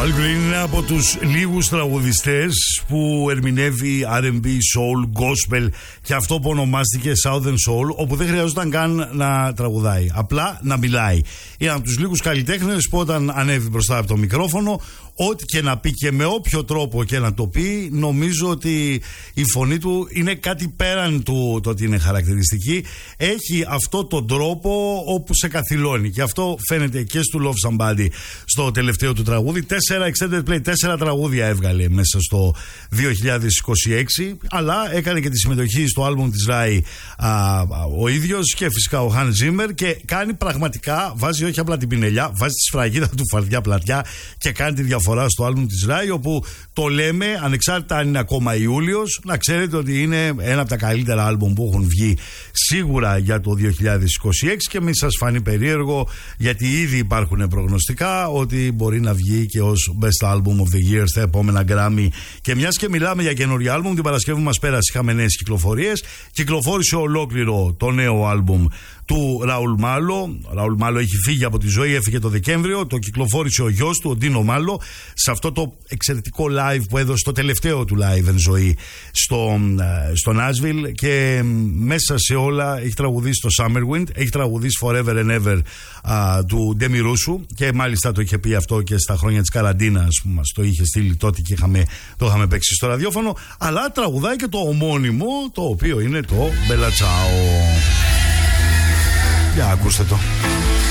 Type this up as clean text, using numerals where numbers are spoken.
Al Green είναι από τους λίγους τραγουδιστές που ερμηνεύει R&B, soul, gospel και αυτό που ονομάστηκε Southern Soul, όπου δεν χρειαζόταν καν να τραγουδάει, απλά να μιλάει. Είναι από τους λίγους καλλιτέχνες που όταν ανέβει μπροστά από το μικρόφωνο, ό,τι και να πει και με όποιο τρόπο και να το πει, νομίζω ότι η φωνή του είναι κάτι πέραν του το ότι είναι χαρακτηριστική. Έχει αυτό τον τρόπο όπου σε καθυλώνει και αυτό φαίνεται και στο Love Somebody στο τελευταίο του τραγούδι. 4 extended play, 4 τραγούδια έβγαλε μέσα στο 2026, αλλά έκανε και τη συμμετοχή στο άλμπουμ της Rai ο ίδιος και φυσικά ο Hans Zimmer και κάνει πραγματικά, βάζει όχι απλά την πινελιά, βάζει τη σφραγίδα του φαρδιά πλατιά και κάνει τη διαφορά στο άλμπουμ της Rai, όπου το λέμε ανεξάρτητα αν είναι ακόμα Ιούλιος, να ξέρετε ότι είναι ένα από τα καλύτερα άλμπουμ που έχουν βγει σίγουρα για το 2026 και μην σας φανεί περίεργο γιατί ήδη υπάρχουν προγνωστικά ότι μπορεί να βγει και ως Best Album of the Year στα επόμενα Grammy. Και μιας και μιλάμε για καινούριο άλμπουμ, την Παρασκευή μας πέρασε, είχαμε νέες κυκλοφορίες. Κυκλοφόρησε ολόκληρο το νέο άλμπουμ του Ραούλ Μάλο. Ο Ραούλ Μάλο έχει φύγει από τη ζωή, έφυγε το Δεκέμβριο. Το κυκλοφόρησε ο γιος του, ο Ντίνο Μάλο, σε αυτό το εξαιρετικό live που έδωσε, το τελευταίο του live εν ζωή στο Nashville. Και μέσα σε όλα έχει τραγουδήσει το Summer Wind, έχει τραγουδήσει Forever and Ever του Ντέμι Ρούσου και μάλιστα το είχε πει αυτό και στα χρόνια της καραντίνας που μας το είχε στείλει τότε και το είχαμε παίξει στο ραδιόφωνο. Αλλά τραγουδάει και το ομώνυμο, το οποίο είναι το Bella Ciao. Για ακούστε το.